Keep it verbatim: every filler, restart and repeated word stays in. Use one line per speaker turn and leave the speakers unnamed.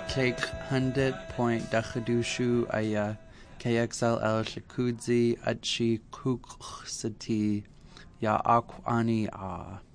Cake hundred point Dachadushu Aya K X L L Shakudzi Achi Kuksati Ya Akwani Ah